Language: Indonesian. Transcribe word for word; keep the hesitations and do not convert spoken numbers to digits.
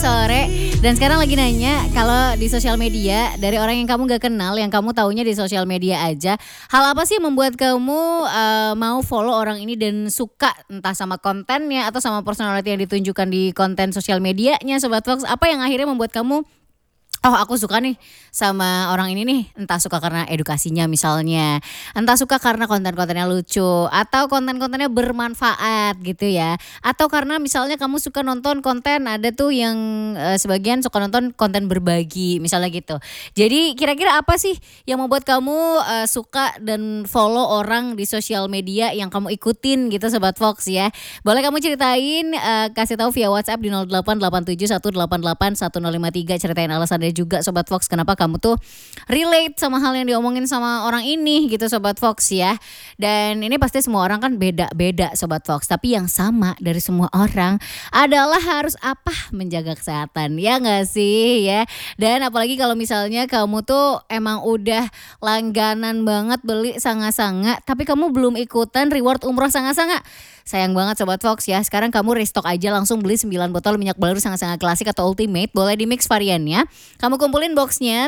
sore. Dan sekarang lagi nanya, kalau di sosial media dari orang yang kamu gak kenal, yang kamu taunya di sosial media aja, hal apa sih yang membuat kamu uh, mau follow orang ini dan suka entah sama kontennya atau sama personality yang ditunjukkan di konten sosial medianya, Sobat Fox? Apa yang akhirnya membuat kamu, oh aku suka nih sama orang ini nih, entah suka karena edukasinya misalnya, entah suka karena konten-kontennya lucu, atau konten-kontennya bermanfaat gitu ya, atau karena misalnya kamu suka nonton konten, ada tuh yang eh, sebagian suka nonton konten berbagi misalnya gitu. Jadi kira-kira apa sih yang membuat kamu eh, suka dan follow orang di sosial media yang kamu ikutin gitu, Sobat Fox ya? Boleh kamu ceritain, eh, kasih tahu via WhatsApp di nol delapan delapan tujuh satu delapan delapan satu nol lima tiga, ceritain alasannya juga Sobat Fox, kenapa kamu tuh relate sama hal yang diomongin sama orang ini gitu, Sobat Fox ya. Dan ini pasti semua orang kan beda-beda, Sobat Fox, tapi yang sama dari semua orang adalah harus apa? Menjaga kesehatan, ya gak sih ya. Dan apalagi kalau misalnya kamu tuh emang udah langganan banget beli sanga-sanga, tapi kamu belum ikutan reward umroh sanga-sanga, sayang banget Sobat Fox ya. Sekarang kamu restock aja, langsung beli sembilan botol minyak baru sanga-sanga klasik atau ultimate, boleh di mix variannya. Kamu kumpulin boxnya,